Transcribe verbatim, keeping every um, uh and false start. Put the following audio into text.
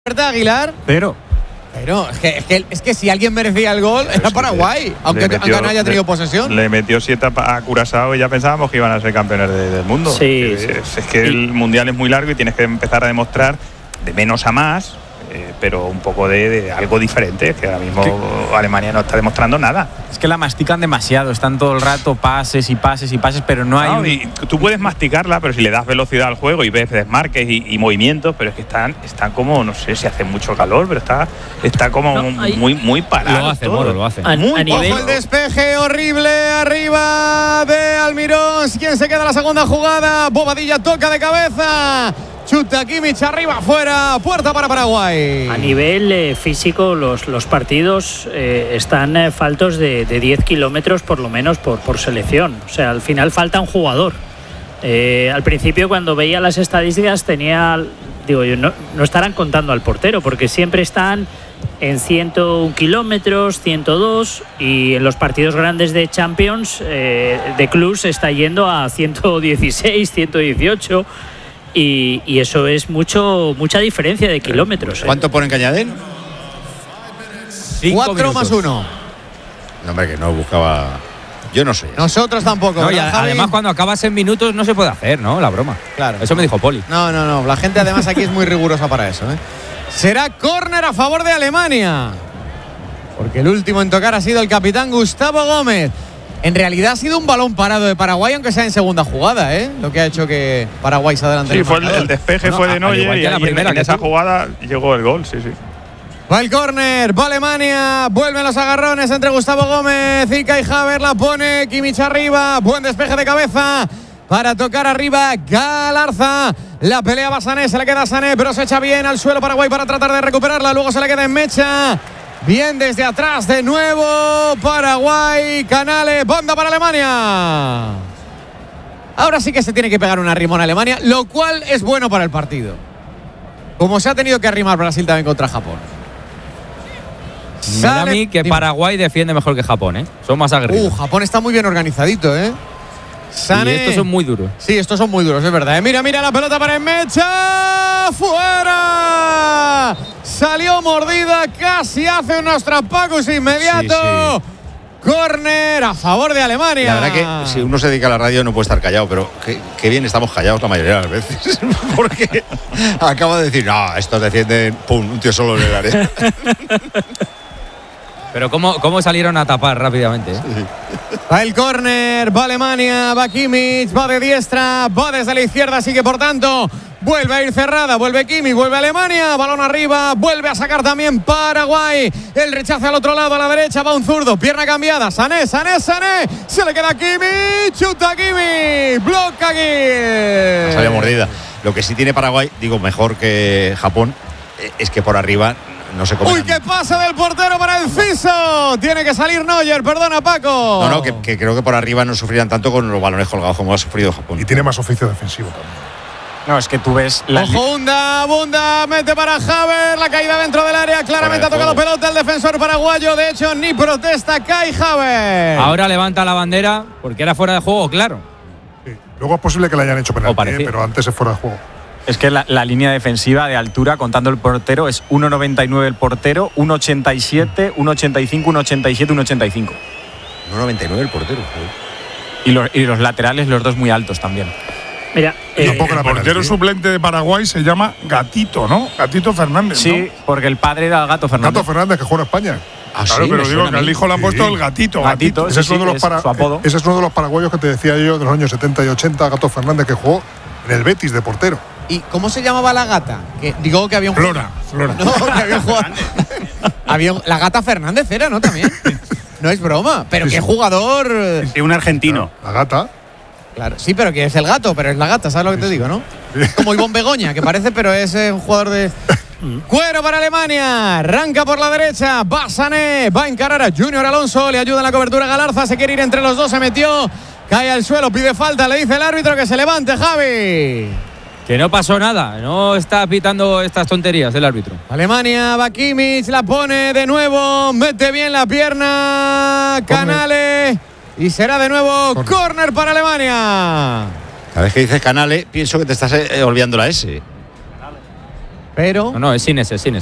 Aguilar. Pero. Pero es que, es, que, es que si alguien merecía el gol era sí, Paraguay, aunque, metió, aunque no haya tenido le, posesión. Le metió siete a Curazao y ya pensábamos que iban a ser campeones de, del mundo. Sí, es, sí. Es, es que el mundial es muy largo y tienes que empezar a demostrar de menos a más, eh, pero un poco de, de algo diferente, que ahora mismo ¿Qué? Alemania no está demostrando nada. Es que la mastican demasiado, están todo el rato pases y pases y pases, pero no hay… No, un... y tú puedes masticarla, pero si le das velocidad al juego y ves desmarques y, y movimientos, pero es que están, están como, no sé si hace mucho calor, pero está, está como no, hay, muy, muy parado. Lo hace, todo. Moro, lo hace. A, muy a nivel… Ojo el despeje horrible arriba de Almirón. ¿Quién se queda en la segunda jugada? Bobadilla toca de cabeza. Chuta Kimmich arriba, afuera, puerta para Paraguay. A nivel eh, físico, los, los partidos eh, están eh, faltos de, de diez kilómetros por lo menos por, por selección. O sea, al final falta un jugador. Eh, al principio, cuando veía las estadísticas, tenía, digo yo, no, no estarán contando al portero, porque siempre están en ciento un kilómetros, ciento dos, y en los partidos grandes de Champions, eh, de clubs, está yendo a ciento dieciséis, ciento dieciocho. Y, y eso es mucho mucha diferencia de kilómetros. ¿eh? ¿Cuánto ponen Cañadén? Cuatro más uno. No, hombre, que no buscaba. Yo no sé. Nosotros tampoco. No, y a, además, cuando acabas en minutos no se puede hacer, ¿no? La broma. Claro. Eso me dijo Poli. No, no, no. La gente además aquí es muy rigurosa para eso, ¿eh? Será córner a favor de Alemania. Porque el último en tocar ha sido el capitán Gustavo Gómez. En realidad ha sido un balón parado de Paraguay, aunque sea en segunda jugada, ¿eh? Lo que ha hecho que Paraguay se adelante. Sí, fue el, el despeje bueno, fue de Neuer y, la y primera en, en esa tú. jugada llegó el gol, sí, sí. Va el córner, va Alemania, vuelven los agarrones entre Gustavo Gómez y Kai Havertz, la pone Kimmich arriba, buen despeje de cabeza para tocar arriba Galarza. La pelea va Sané, se le queda a Sané, pero se echa bien al suelo Paraguay para tratar de recuperarla, luego se le queda en mecha. Bien desde atrás de nuevo Paraguay, Canales, banda para Alemania. Ahora sí que se tiene que pegar una rimón a Alemania, lo cual es bueno para el partido. Como se ha tenido que arrimar Brasil también contra Japón. Me da a mí que Paraguay defiende mejor que Japón, ¿eh? Son más agresivos. Uh, Japón está muy bien organizadito, ¿eh? Sané. Y estos son muy duros. Sí, estos son muy duros, es verdad. ¿eh? Mira, mira la pelota para Mecha. ¡Fuera! Salió mordida, casi hace unos trapacos inmediato. Sí, sí. Córner a favor de Alemania. La verdad que si uno se dedica a la radio no puede estar callado, pero qué, qué bien estamos callados la mayoría de las veces. Porque acaba de decir, no, estos defienden, pum, un tío solo en el área. Pero cómo, cómo salieron a tapar rápidamente, ¿eh? Sí. Va el córner, va Alemania, va Kimmich, va de diestra, va desde la izquierda, así que por tanto vuelve a ir cerrada, vuelve Kimmich, vuelve Alemania, balón arriba, vuelve a sacar también Paraguay, el rechace al otro lado, a la derecha, va un zurdo, pierna cambiada, Sané, Sané, Sané, se le queda Kimmich, chuta Kimmich, bloca aquí. Salió mordida. Lo que sí tiene Paraguay, digo, mejor que Japón, es que por arriba no se come. ¡Uy, qué pasa del portero para el Ciso! Tiene que salir Neuer, perdona Paco. No, no, que, que creo que por arriba no sufrirán tanto con los balones colgados como ha sufrido Japón. Y tiene más oficio defensivo también. No, es que tú ves… La... Ojo, Bunda, Bunda, mete para Havertz, la caída dentro del área, claramente ha tocado pelota el defensor paraguayo, de hecho ni protesta Kai Havertz. Ahora levanta la bandera porque era fuera de juego, claro. Sí. Luego es posible que le hayan hecho penalti, ¿eh? Pero antes es fuera de juego. Es que la, la línea defensiva de altura, contando el portero, es uno noventa y nueve el portero, uno ochenta y siete, uno ochenta y cinco, uno ochenta y siete, uno ochenta y cinco. uno noventa y nueve el portero. Y los, y los laterales, los dos muy altos también. Mira, eh, el portero suplente de Paraguay se llama Gatito, ¿no? Gatito Fernández, sí, ¿no? porque el padre era el Gato Fernández. Gato Fernández, que juega en España. Ah, claro, sí, pero digo que al hijo le han puesto sí. el Gatito. Gatito, Gatito. Sí, ese, es sí, uno de los es para, su apodo. ese es uno de los paraguayos que te decía yo de los años setenta y ochenta, Gato Fernández, que jugó en el Betis de portero. ¿Y cómo se llamaba la gata? Que digo que había un Flora, Flora. No, que había un jugador. había un... La Gata Fernández era, ¿no? También. No es broma, pero sí, qué jugador. Sí, un argentino. La Gata. Claro, sí, pero que es el gato, pero es la gata, ¿sabes lo que te digo, no? Como Ivonne Begoña, que parece, pero es un jugador de. Cuero para Alemania, arranca por la derecha, va Sané, va a encarar a Junior Alonso, le ayuda en la cobertura Galarza, se quiere ir entre los dos, se metió, cae al suelo, pide falta, le dice el árbitro que se levante, Javi. Que no pasó nada, no está pitando estas tonterías el árbitro. Alemania, va Kimmich, la pone de nuevo, mete bien la pierna, Canales, y será de nuevo córner para Alemania. Cada vez que dices Canales, pienso que te estás eh, olvidando la S. pero… No, no, es Sines, es Sines.